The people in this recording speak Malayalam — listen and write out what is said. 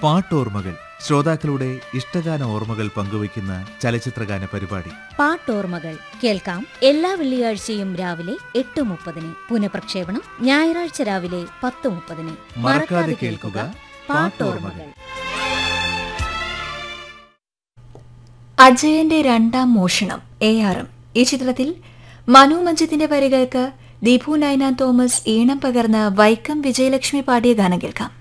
പാട്ടോർമ്മകൾ, ശ്രോതാക്കളുടെ ഇഷ്ടഗാന ഓർമ്മകൾ പങ്കുവയ്ക്കുന്ന ചലച്ചിത്രഗാന പരിപാടി. പാട്ടോർമ്മകൾ കേൾക്കാം എല്ലാ വെള്ളിയാഴ്ചയും രാവിലെ 8:30, പുനഃപ്രക്ഷേപണം ഞായറാഴ്ച രാവിലെ 10:30. മറക്കാതെ കേൾക്കുക പാട്ടോർമ്മകൾ. അജയന്റെ രണ്ടാം മോഷണം ARM. ഈ ചിത്രത്തിൽ മനു മഞ്ജിത്തിന്റെ വരികൾക്ക് ദീപു നൈനാൻ തോമസ് ഈണം പകർന്ന് വൈക്കം വിജയലക്ഷ്മി പാടിയ ഗാനം കേൾക്കാം.